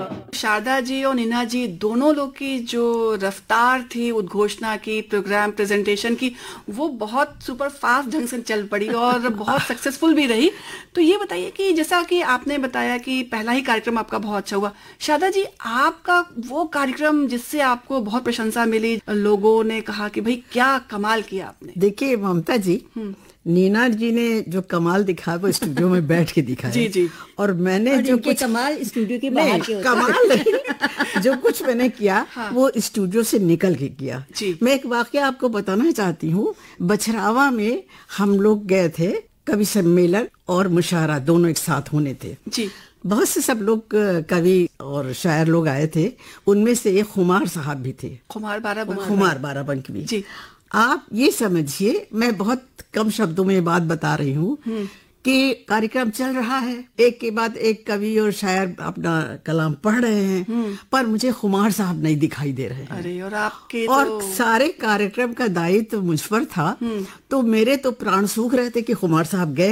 शारदा जी और नीना जी दोनों लोग की जो रफ्तार थी उद्घोषणा की, प्रोग्राम प्रेजेंटेशन की, वो बहुत सुपर फास्ट ढंग से चल पड़ी और बहुत सक्सेसफुल भी रही। तो ये बताइए कि जैसा कि आपने बताया कि पहला ही कार्यक्रम आपका बहुत अच्छा हुआ, शारदा जी आपका वो कार्यक्रम जिससे आपको बहुत प्रशंसा मिली, लोगों ने कहा कि भाई क्या कमाल किया आपने। देखिए ममता जी, नीना जी ने जो कमाल दिखाया वो स्टूडियो में बैठ के दिखाया। जी जी। और मैंने और जो इनके कुछ कमाल स्टूडियो के बाहर के होते कमाल नहीं, जो कुछ मैंने किया वो स्टूडियो से निकल के किया। मैं एक वाकया आपको बताना चाहती हूँ। बछरावा में हम लोग गए थे, कवि सम्मेलन और मुशायरा दोनों एक साथ होने थे जी। बहुत से सब लोग कवि और शायर लोग आए थे, उनमें से एक खुमार साहब भी थे। खुमार बाराबंकी भी। जी। आप ये समझिए, मैं बहुत कम शब्दों में बात बता रही हूँ कि कार्यक्रम चल रहा है, एक के बाद एक कवि और शायर अपना कलाम पढ़ रहे हैं, पर मुझे खुमार साहब नहीं दिखाई दे रहे हैं। अरे, और आपके और सारे कार्यक्रम का दायित्व मुझ पर था, तो मेरे तो प्राण सूख रहे थे कि खुमार साहब गए